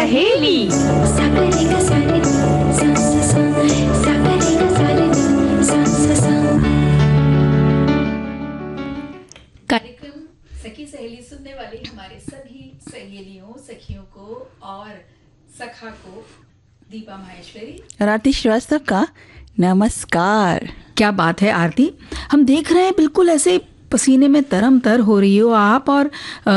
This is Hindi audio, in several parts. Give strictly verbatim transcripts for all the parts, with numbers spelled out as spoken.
सहेली। कार्यक्रम सखी सहेली सुनने वाले हमारे सभी सहेलियों, सखियों को और सखा को दीपा माहेश्वरी, आरती श्रीवास्तव का नमस्कार। क्या बात है आरती, हम देख रहे हैं बिल्कुल ऐसे पसीने में तरम तर हो रही हो आप और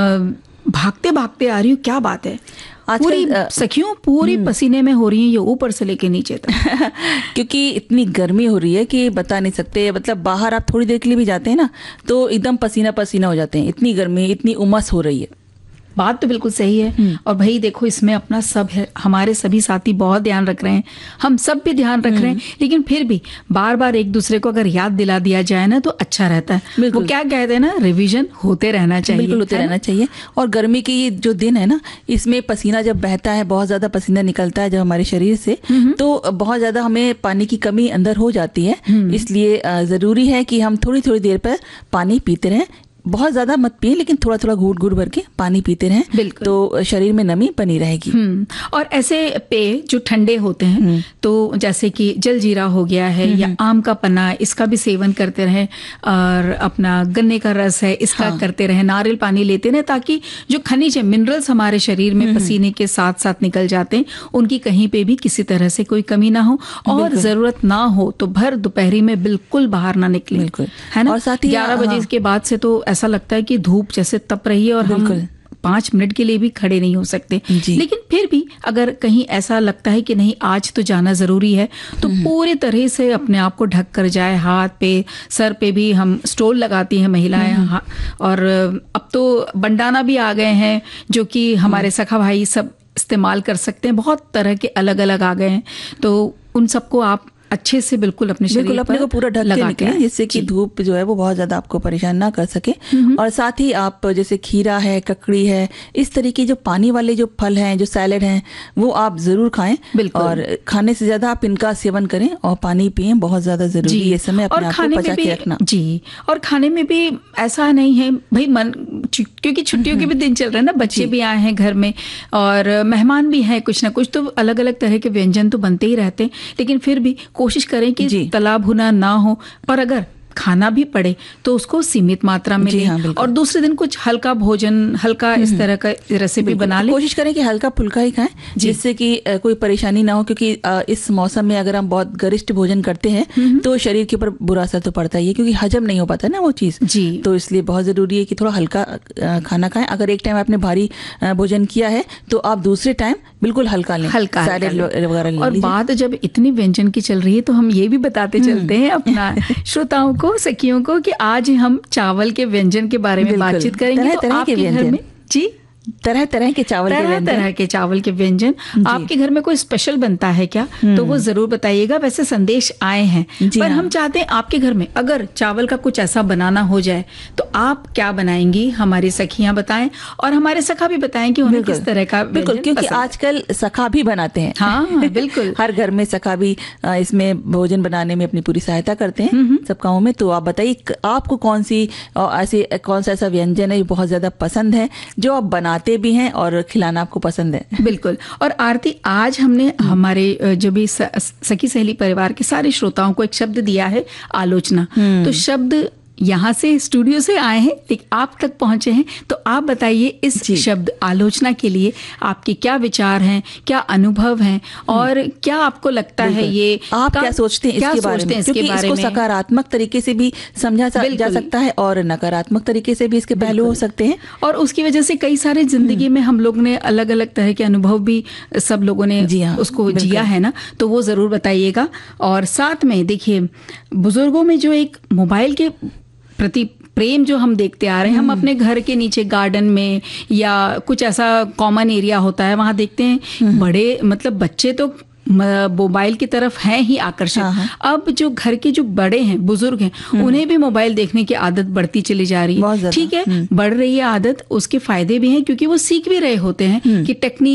भागते भागते आ रही हो, क्या बात है। पूरी सखियों पूरी पसीने में हो रही है, ये ऊपर से लेके नीचे तक क्योंकि इतनी गर्मी हो रही है कि बता नहीं सकते। मतलब बाहर आप थोड़ी देर के लिए भी जाते हैं ना तो एकदम पसीना पसीना हो जाते हैं, इतनी गर्मी, इतनी उमस हो रही है। बात तो बिल्कुल सही है। और भाई देखो, इसमें अपना सब है, हमारे सभी साथी बहुत ध्यान रख रहे हैं, हम सब भी ध्यान रख रहे हैं, लेकिन फिर भी बार बार एक दूसरे को अगर याद दिला दिया जाए ना तो अच्छा रहता है। वो क्या कहते हैं ना, रिवीजन होते रहना चाहिए, बिल्कुल होते रहना चाहिए। और गर्मी के ये जो दिन है ना, इसमें पसीना जब बहता है, बहुत ज्यादा पसीना निकलता है जब हमारे शरीर से, तो बहुत ज्यादा हमें पानी की कमी अंदर हो जाती है। इसलिए जरूरी है कि हम थोड़ी थोड़ी देर पर पानी पीते रहें। बहुत ज्यादा मत पिए, लेकिन थोड़ा थोड़ा घूट घूट भर के पानी पीते रहें, तो शरीर में नमी बनी रहेगी। और ऐसे पेय जो ठंडे होते हैं, तो जैसे कि जलजीरा हो गया है या आम का पन्ना, इसका भी सेवन करते रहें। और अपना गन्ने का रस है, इसका हाँ। करते रहें। नारियल पानी लेते रहें, ताकि जो खनिज है, मिनरल्स हमारे शरीर में पसीने के साथ साथ निकल जाते हैं, उनकी कहीं पे भी किसी तरह से कोई कमी ना हो। और जरूरत ना हो तो भर दोपहरी में बिल्कुल बाहर ना निकले, है ना। और साथ ही ग्यारह बजे के बाद से तो ऐसा लगता है कि धूप जैसे तप रही है और हम पांच मिनट के लिए भी खड़े नहीं हो सकते। लेकिन फिर भी अगर कहीं ऐसा लगता है कि नहीं आज तो जाना जरूरी है, तो पूरी तरह से अपने आप को ढक कर जाए। हाथ पे, सर पे भी हम स्टोल लगाती हैं महिलाएं। और अब तो बंडाना भी आ गए हैं जो कि हमारे सखा भाई सब इस्तेमाल कर सकते हैं। बहुत तरह के अलग अलग आ गए हैं, तो उन सबको आप अच्छे से बिल्कुल अपने शरीर अपने को पूरा ढक के निकलें, जिससे कि धूप जो है वो बहुत ज्यादा आपको परेशान ना कर सके। और साथ ही आप जैसे खीरा है, ककड़ी है, इस तरीके जो पानी वाले जो फल हैं, जो सैलेड हैं, वो आप जरूर खाएं। और खाने से ज्यादा आप इनका सेवन करें और पानी पिएं, बहुत ज्यादा जरूरी है इस समय अपने आप को पचा के रखना। जी, और खाने में भी ऐसा नहीं है भाई मन, क्योंकि छुट्टियों के भी दिन चल रहे हैं ना, बच्चे भी आए हैं घर में और मेहमान भी हैं, कुछ ना कुछ तो अलग अलग तरह के व्यंजन तो बनते ही रहते हैं। लेकिन फिर भी कोशिश करें कि तला भुना ना हो, पर अगर खाना भी पड़े तो उसको सीमित मात्रा में लें। हाँ, और दूसरे दिन कुछ हल्का भोजन, हल्का इस तरह का रेसिपी बना लें। कोशिश करें कि हल्का फुल्का ही खाएं, जिससे कि कोई परेशानी ना हो। क्योंकि इस मौसम में अगर हम बहुत गरिष्ठ भोजन करते हैं तो शरीर के ऊपर बुरा असर तो पड़ता ही है, क्योंकि हजम नहीं हो पाता ना वो चीज। जी, तो इसलिए बहुत जरूरी है कि थोड़ा हल्का खाना खाएं। अगर एक टाइम आपने भारी भोजन किया है तो आप दूसरे टाइम बिल्कुल हल्का लें, हल्का सैलेड वगैरह लें। और बात जब इतनी व्यंजन की चल रही है तो हम ये भी बताते चलते हैं अपना श्रोताओं को, सखियों को, कि आज हम चावल के व्यंजन के बारे में बातचीत करेंगे। तरह तरह के व्यंजन, जी तरह तरह के चावल तरह के व्यंजन तरह के चावल के व्यंजन आपके घर में कोई स्पेशल बनता है क्या, तो वो जरूर बताइएगा। वैसे संदेश आए हैं, पर हाँ। हम चाहते हैं आपके घर में अगर चावल का कुछ ऐसा बनाना हो जाए तो आप क्या बनाएंगी, हमारी सखियां बताएं और हमारे सखा भी बताएं कि उन्हें किस तरह का। बिल्कुल, क्योंकि आजकल सखा भी बनाते हैं। हाँ बिल्कुल, हर घर में सखा भी इसमें भोजन बनाने में अपनी पूरी सहायता करते हैं सब कामों में। तो आप बताइए आपको कौन सी ऐसी कौन सा ऐसा व्यंजन है बहुत ज्यादा पसंद है, जो आप बना भी हैं और खिलाना आपको पसंद है। बिल्कुल। और आरती, आज हमने हमारे जो भी सखी सहेली परिवार के सारे श्रोताओं को एक शब्द दिया है, आलोचना। तो शब्द यहाँ से स्टूडियो से आए हैं, लेकिन आप तक पहुंचे हैं, तो आप बताइए इस शब्द आलोचना के लिए आपके क्या विचार हैं, क्या अनुभव हैं और क्या आपको लगता है ये आप क्या सोचते हैं इसके बारे में, क्योंकि इसको सकारात्मक तरीके से भी समझा जा सकता है और नकारात्मक तरीके से भी इसके पहलू हो सकते हैं। और उसकी वजह से कई सारे जिंदगी में हम लोग ने अलग अलग तरह के अनुभव भी सब लोगों ने उसको जिया है ना, तो वो जरूर बताइएगा। और साथ में देखिए, बुजुर्गों में जो एक मोबाइल के प्रति प्रेम जो हम देखते आ रहे हैं, हम अपने घर के नीचे गार्डन में या कुछ ऐसा कॉमन एरिया होता है, वहां देखते हैं बड़े मतलब बच्चे तो मोबाइल की तरफ हैं ही आकर्षित। हाँ हाँ। अब जो घर के जो बड़े हैं, बुजुर्ग हैं, उन्हें भी मोबाइल देखने की आदत बढ़ती चली जा रही है। ठीक है, बढ़ रही है आदत, उसके फायदे भी हैं क्योंकि वो सीख भी रहे होते हैं कि टेक्निक